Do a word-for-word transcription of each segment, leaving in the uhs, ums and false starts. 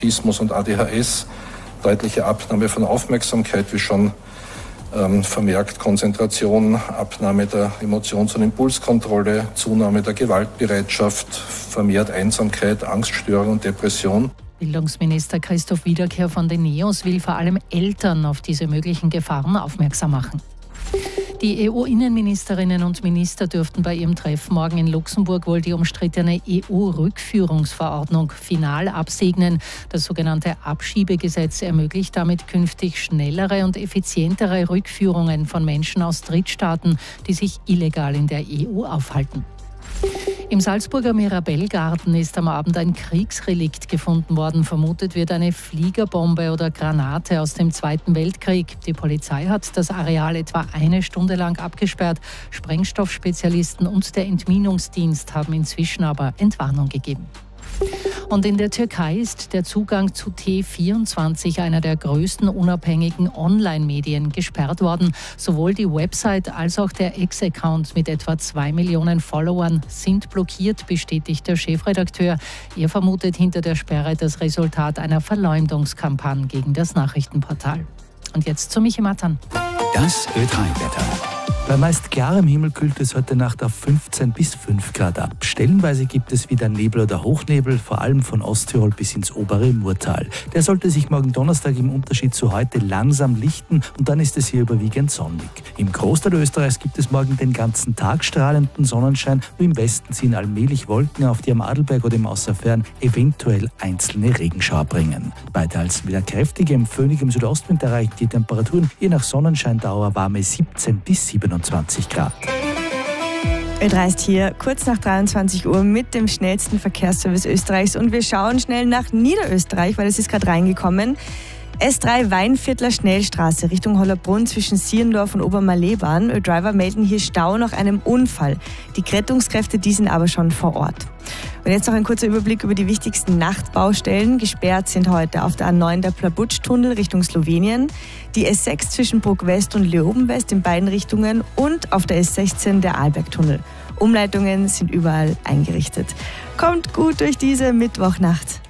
Autismus und A D H S, deutliche Abnahme von Aufmerksamkeit, wie schon ähm, vermerkt Konzentration, Abnahme der Emotions- und Impulskontrolle, Zunahme der Gewaltbereitschaft, vermehrt Einsamkeit, Angststörung und Depression. Bildungsminister Christoph Wiederkehr von den NEOS will vor allem Eltern auf diese möglichen Gefahren aufmerksam machen. Die E U-Innenministerinnen und Minister dürften bei ihrem Treffen morgen in Luxemburg wohl die umstrittene E U-Rückführungsverordnung final absegnen. Das sogenannte Abschiebegesetz ermöglicht damit künftig schnellere und effizientere Rückführungen von Menschen aus Drittstaaten, die sich illegal in der E U aufhalten. Im Salzburger Mirabellgarten ist am Abend ein Kriegsrelikt gefunden worden. Vermutet wird eine Fliegerbombe oder Granate aus dem Zweiten Weltkrieg. Die Polizei hat das Areal etwa eine Stunde lang abgesperrt. Sprengstoffspezialisten und der Entminungsdienst haben inzwischen aber Entwarnung gegeben. Und in der Türkei ist der Zugang zu T vierundzwanzig, einer der größten unabhängigen Online-Medien, gesperrt worden. Sowohl die Website als auch der X-Account mit etwa zwei Millionen Followern sind blockiert, bestätigt der Chefredakteur. Er vermutet hinter der Sperre das Resultat einer Verleumdungskampagne gegen das Nachrichtenportal. Und jetzt zu Michi Mattern. Das Ö drei Wetter. Bei meist klarem Himmel kühlt es heute Nacht auf fünfzehn bis fünf Grad ab. Stellenweise gibt es wieder Nebel oder Hochnebel, vor allem von Osttirol bis ins obere Murtal. Der sollte sich morgen Donnerstag im Unterschied zu heute langsam lichten und dann ist es hier überwiegend sonnig. Im Großteil Österreichs gibt es morgen den ganzen Tag strahlenden Sonnenschein, nur im Westen ziehen allmählich Wolken auf, die am Adelberg oder im Außerfern eventuell einzelne Regenschauer bringen. Bei teils wieder kräftigem, föhnigem Südostwind erreichen die Temperaturen je nach Sonnenscheindauer warme siebzehn bis siebenundzwanzig Grad. Ö drei ist hier kurz nach dreiundzwanzig Uhr mit dem schnellsten Verkehrsservice Österreichs und wir schauen schnell nach Niederösterreich, weil es ist gerade reingekommen. S drei Weinviertler Schnellstraße Richtung Hollerbrunn zwischen Sierendorf und Obermalebahn. Ö-Driver melden hier Stau nach einem Unfall. Die Rettungskräfte, die sind aber schon vor Ort. Und jetzt noch ein kurzer Überblick über die wichtigsten Nachtbaustellen. Gesperrt sind heute auf der A neun der Plabutsch-Tunnel Richtung Slowenien, die S sechs zwischen Bruck West und Leoben West in beiden Richtungen und auf der S sechzehn der Arlbergtunnel. Umleitungen sind überall eingerichtet. Kommt gut durch diese Mittwochnacht.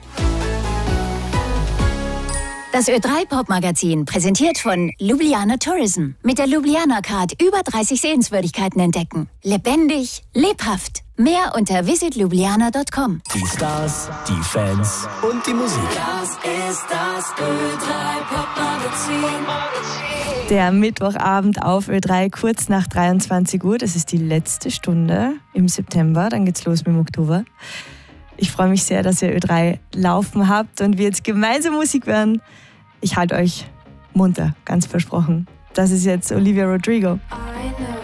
Das Ö drei Pop-Magazin, präsentiert von Ljubljana Tourism. Mit der Ljubljana Card über dreißig Sehenswürdigkeiten entdecken. Lebendig, lebhaft. Mehr unter visit ljubljana punkt com. Die Stars, die Fans und die Musik. Das ist das Ö drei Pop-Magazin. Der Mittwochabend auf Ö drei kurz nach dreiundzwanzig Uhr. Das ist die letzte Stunde im September. Dann geht's los mit dem Oktober. Ich freue mich sehr, dass ihr Ö drei laufen habt und wir jetzt gemeinsam Musik hören. Ich halte euch munter, ganz versprochen. Das ist jetzt Olivia Rodrigo.